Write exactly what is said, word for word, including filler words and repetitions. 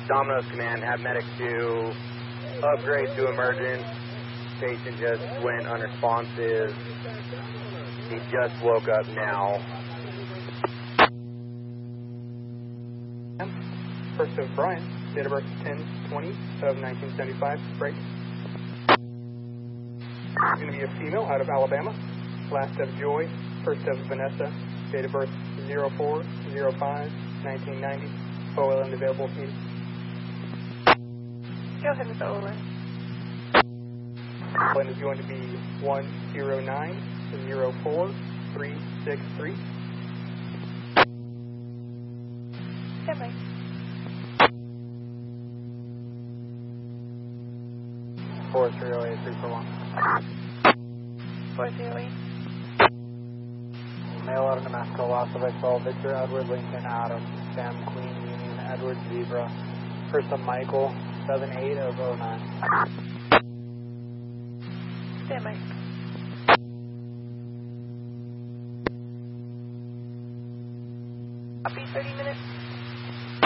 Domino's Command, have medic two, upgrade to emergent. Patient just went unresponsive. He just woke up now. First of Brian, date of birth ten twenty of nineteen seventy-five, break. Going to be a female out of Alabama. Last of Joy, first of Vanessa, date of birth zero four zero five nineteen ninety, O L N available to you. Go ahead with the O L N. O L N is going to be one zero nine zero four three six three. Stand by. four zero eight three four one. four zero eight. Male out of Namasko, loss of X L, Victor, Edward, Lincoln, Adam, Sam, Queen, Union, Edward, Zebra. First of Michael, seven eight of oh nine. Stand by. Copy, thirty minutes.